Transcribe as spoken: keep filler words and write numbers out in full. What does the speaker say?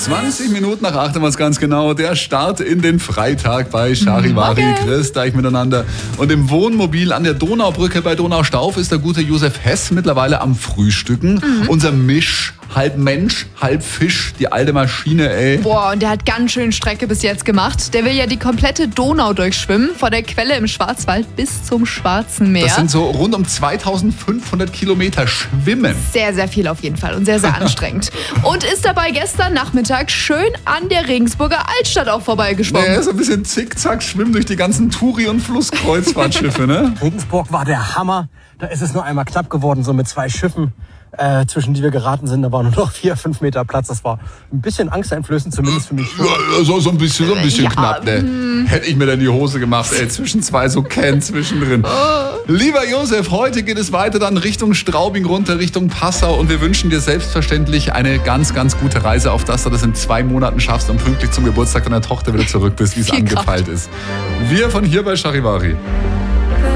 zwanzig Minuten nach acht haben wir es ganz genau. Der Start in den Freitag bei Charivari. Morgen. Grüßt euch miteinander. Und im Wohnmobil an der Donaubrücke bei Donaustauf ist der gute Josef Hess mittlerweile am Frühstücken. Mhm. Unser Misch, halb Mensch, halb Fisch, die alte Maschine, ey. Boah, und der hat ganz schön Strecke bis jetzt gemacht. Der will ja die komplette Donau durchschwimmen, von der Quelle im Schwarzwald bis zum Schwarzen Meer. Das sind so rund um zweitausendfünfhundert Kilometer Schwimmen. Sehr, sehr viel auf jeden Fall und sehr, sehr anstrengend. Und ist dabei gestern Nachmittag schön an der Regensburger Altstadt auch vorbeigeschwommen. Nee, so ein bisschen zickzack schwimmen durch die ganzen Touri- und Flusskreuzfahrtschiffe, ne? Regensburg war der Hammer. Da ist es nur einmal knapp geworden, so mit zwei Schiffen, äh, zwischen die wir geraten sind. Da war nur noch vier, fünf Meter Platz. Das war ein bisschen angsteinflößend, zumindest für mich. Ja, so, so ein bisschen, so ein bisschen Ja, knapp, ne? mm. Hätte ich mir dann die Hose gemacht, ey, zwischen zwei so Ken zwischendrin. Oh. Lieber Josef, heute geht es weiter dann Richtung Straubing runter, Richtung Passau und wir wünschen dir selbstverständlich eine ganz, ganz gute Reise, auf dass du das in zwei Monaten schaffst und pünktlich zum Geburtstag deiner Tochter wieder zurück bist, wie es Viel angepeilt Kraft. ist. Wir von hier bei Charivari.